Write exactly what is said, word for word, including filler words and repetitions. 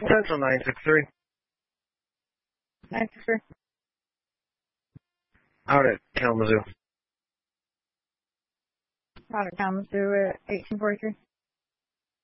Central nine six three. nine six three. Out at Kalamazoo. Out at Kalamazoo at eighteen forty-three.